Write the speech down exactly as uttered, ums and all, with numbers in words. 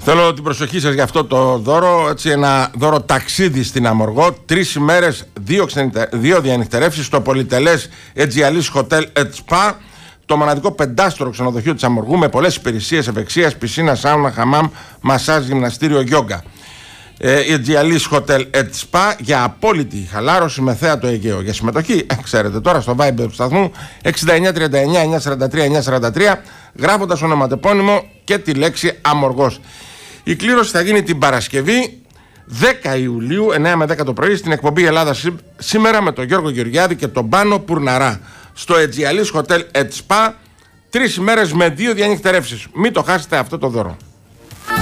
Θέλω την προσοχή σας για αυτό το δώρο, έτσι, ένα δώρο ταξίδι στην Αμοργό, τρεις ημέρες, δύο, δύο διανυκτερεύσεις στο πολυτελές Aegialis Hotel and Spa, το μοναδικό πεντάστερο ξενοδοχείο της Αμοργού με πολλές υπηρεσίες ευεξίας, πισίνα, σάουνα, χαμάμ, μασάζ, γυμναστήριο, γιόγκα. Ε, Aegialis Hotel and Spa για απόλυτη χαλάρωση με θέατο Αιγαίο. Για συμμετοχή, ε, ξέρετε τώρα, στο Viber του σταθμού εξήντα εννιά τριάντα εννιά εννιακόσια σαράντα τρία εννιακόσια σαράντα τρία, γράφοντας ονοματεπώνυμο και τη λέξη Αμοργός. Η κλήρωση θα γίνει την Παρασκευή δέκα Ιουλίου, εννιά με δέκα το πρωί, στην εκπομπή Ελλάδα Σήμερα με τον Γιώργο Γεωργιάδη και τον Πάνο Πουρναρά στο Aegialis Hotel and Spa. Τρεις ημέρες με δύο διανυκτερεύσεις. Μην το χάσετε αυτό το δώρο.